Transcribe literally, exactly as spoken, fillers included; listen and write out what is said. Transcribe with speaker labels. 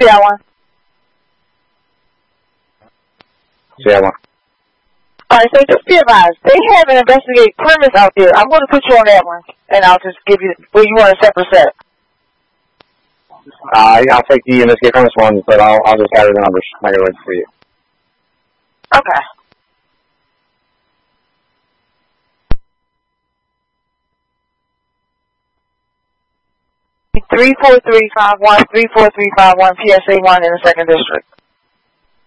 Speaker 1: C I one.
Speaker 2: C I one.
Speaker 1: Alright, so just be advised, they have an investigate premise out there. I'm going to put you on that one, and I'll just give you, well, you want a separate set.
Speaker 2: Uh, I'll take the investigate premise one, but I'll, I'll just gather the numbers. I'm not going to wait for you.
Speaker 1: Okay. Three four three five one, three four three five one, P S A one in the second district.